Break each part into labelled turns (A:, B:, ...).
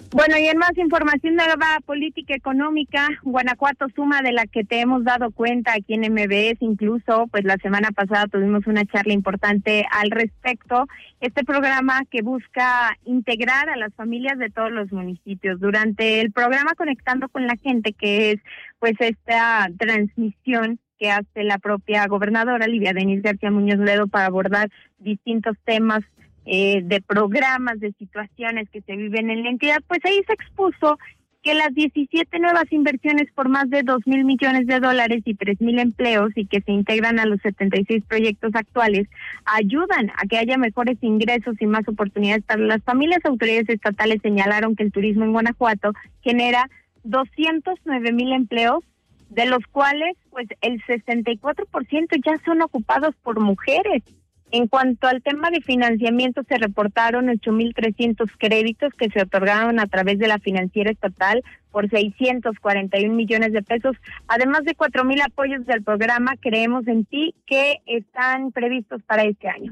A: Bueno, y en más información de la política económica, Guanajuato suma de la que te hemos dado cuenta aquí en MBS, incluso pues la semana pasada tuvimos una charla importante al respecto, este programa que busca integrar a las familias de todos los municipios. Durante el programa Conectando con la Gente, que es pues esta transmisión que hace la propia gobernadora Livia Denis García Muñoz Ledo para abordar distintos temas de programas, de situaciones que se viven en la entidad, pues ahí se expuso que las 17 nuevas inversiones por más de 2,000 millones de dólares y 3,000 empleos y que se integran a los 76 proyectos actuales ayudan a que haya mejores ingresos y más oportunidades para las familias. Autoridades estatales señalaron que el turismo en Guanajuato genera 209,000 empleos, de los cuales pues el 64% ya son ocupados por mujeres. En cuanto al tema de financiamiento, se reportaron 8,300 créditos que se otorgaron a través de la financiera estatal por 641 millones de pesos, además de 4,000 apoyos del programa Creemos en Ti, que están previstos para este año.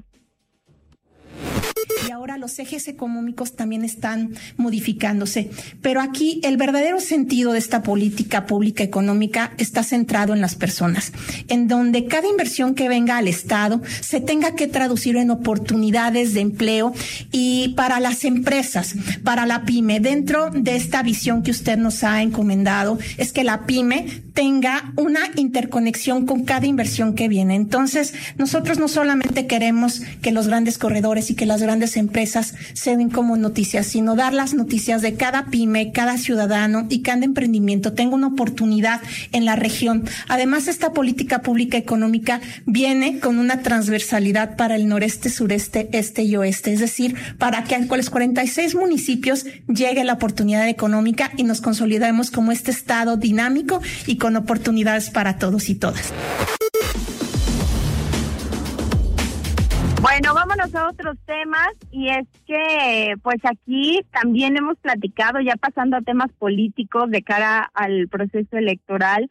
B: Y ahora los ejes económicos también están modificándose. Pero aquí el verdadero sentido de esta política pública económica está centrado en las personas, en donde cada inversión que venga al Estado se tenga que traducir en oportunidades de empleo y para las empresas, para la pyme. Dentro de esta visión que usted nos ha encomendado es que la pyme tenga una interconexión con cada inversión que viene. Entonces, nosotros no solamente queremos que los grandes corredores y que las grandes empresas se ven como noticias, sino dar las noticias de cada pyme, cada ciudadano y cada emprendimiento tenga una oportunidad en la región. Además, esta política pública económica viene con una transversalidad para el noreste, sureste, este y oeste, es decir, para que a los 46 municipios llegue la oportunidad económica y nos consolidemos como este estado dinámico y con oportunidades para todos y todas.
A: Bueno, vámonos a otros temas, y es que pues aquí también hemos platicado, ya pasando a temas políticos de cara al proceso electoral,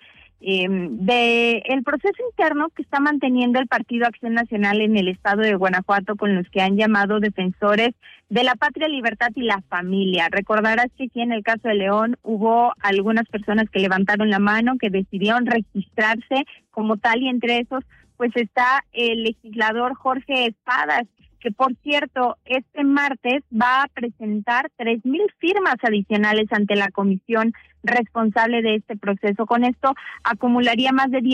A: de el proceso interno que está manteniendo el Partido Acción Nacional en el estado de Guanajuato con los que han llamado defensores de la patria, libertad y la familia. Recordarás que aquí en el caso de León hubo algunas personas que levantaron la mano, que decidieron registrarse como tal, y entre esos pues está el legislador Jorge Espadas, que por cierto, este martes va a presentar 3,000 firmas adicionales ante la comisión responsable de este proceso. Con esto acumularía más de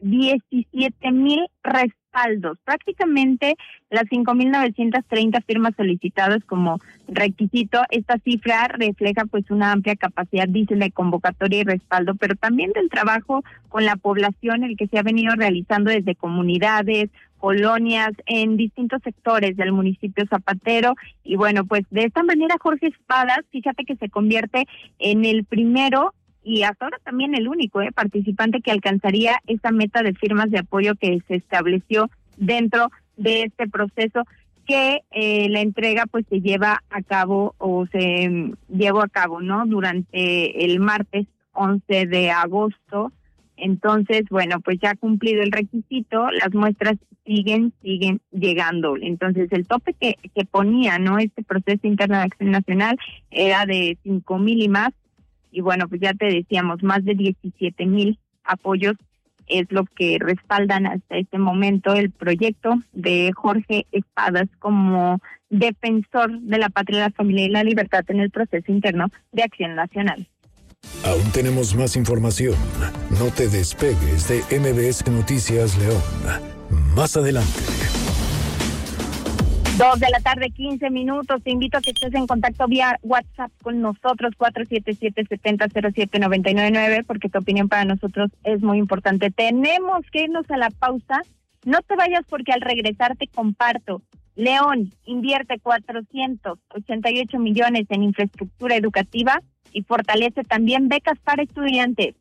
A: 17,000 respaldos, prácticamente las 5,930 firmas solicitadas como requisito. Esta cifra refleja pues una amplia capacidad, dice, de convocatoria y respaldo, pero también del trabajo con la población, el que se ha venido realizando desde comunidades, colonias, en distintos sectores del municipio zapatero. Y bueno, pues de esta manera Jorge Espadas, fíjate que se convierte en el primero y hasta ahora también el único participante que alcanzaría esa meta de firmas de apoyo que se estableció dentro de este proceso, que la entrega pues se lleva a cabo o se llevó a cabo, ¿no?, durante el martes 11 de agosto. Entonces, bueno, pues ya cumplido el requisito, las muestras siguen llegando. Entonces, el tope que ponía, ¿no?, este proceso interno de Acción Nacional era de 5,000 y más. Y bueno, pues ya te decíamos, más de 17,000 apoyos es lo que respaldan hasta este momento el proyecto de Jorge Espadas como defensor de la patria, la familia y la libertad en el proceso interno de Acción Nacional.
C: Aún tenemos más información. No te despegues de MBS Noticias León. Más adelante.
A: 2:15 p.m. Te invito a que estés en contacto vía WhatsApp con nosotros, 477-70-07-999, porque tu opinión para nosotros es muy importante. Tenemos que irnos a la pausa. No te vayas, porque al regresar te comparto. León invierte 488 millones en infraestructura educativa y fortalece también becas para estudiantes.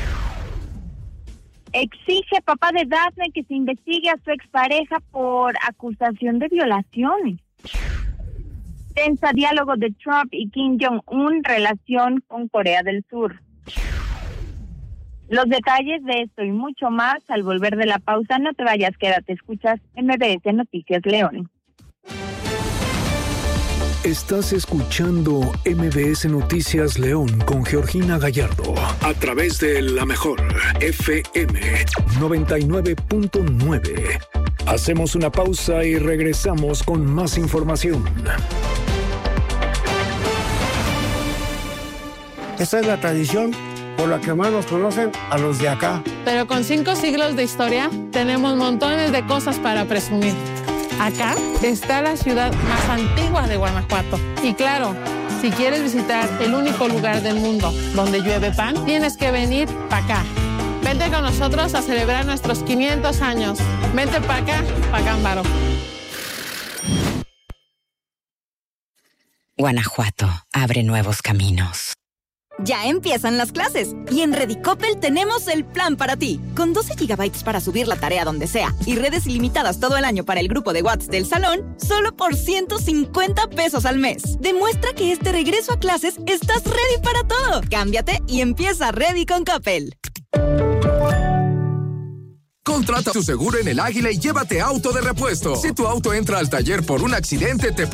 A: Exige papá de Dafne que se investigue a su expareja por acusación de violación. Tensa diálogo de Trump y Kim Jong-un, relación con Corea del Sur. Los detalles de esto y mucho más al volver de la pausa. No te vayas, quédate, escuchas MBS Noticias León.
C: Estás escuchando MBS Noticias León con Georgina Gallardo a través de La Mejor FM 99.9. Hacemos una pausa y regresamos con más información.
D: Esta es la tradición por la que más nos conocen a los de acá.
E: Pero con 5 siglos de historia, tenemos montones de cosas para presumir. Acá está la ciudad más antigua de Guanajuato. Y claro, si quieres visitar el único lugar del mundo donde llueve pan, tienes que venir para acá. Vente con nosotros a celebrar nuestros 500 años. Vente para acá, pa' Cámbaro.
F: Guanajuato abre nuevos caminos.
G: Ya empiezan las clases y en Redicopel tenemos el plan para ti. Con 12 GB para subir la tarea donde sea y redes ilimitadas todo el año para el grupo de WhatsApp del salón, solo por 150 pesos al mes. Demuestra que este regreso a clases estás ready para todo. Cámbiate y empieza Ready con Coppel.
H: Contrata tu seguro en El Águila y llévate auto de repuesto. Si tu auto entra al taller por un accidente, te